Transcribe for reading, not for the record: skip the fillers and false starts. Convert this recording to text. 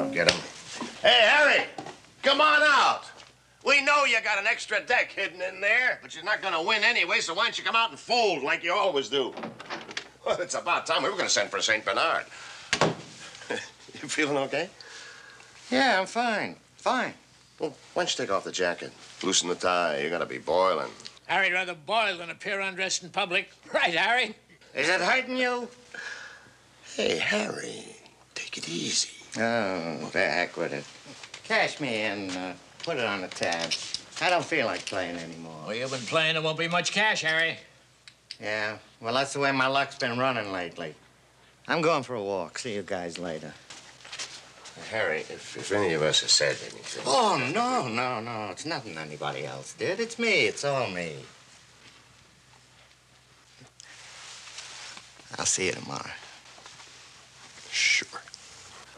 get him. Hey, Harry, come on out. We know you got an extra deck hidden in there, but you're not going to win anyway, so why don't you come out and fold like you always do? Well, it's about time. We were going to send for St. Bernard. You feeling okay? Yeah, I'm fine. Fine. Well, why don't you take off the jacket? Loosen the tie. You're going to be boiling. Harry'd rather boil than appear undressed in public. Right, Harry? Is it hurting you? Hey, Harry, take it easy. Oh, the heck with it. Cash me in, put it on the tab. I don't feel like playing anymore. Well, you've been playing. There won't be much cash, Harry. Yeah, well, that's the way my luck's been running lately. I'm going for a walk. See you guys later. Harry, if any of us has said anything... Oh, no. It's nothing anybody else did. It's me. It's all me. I'll see you tomorrow.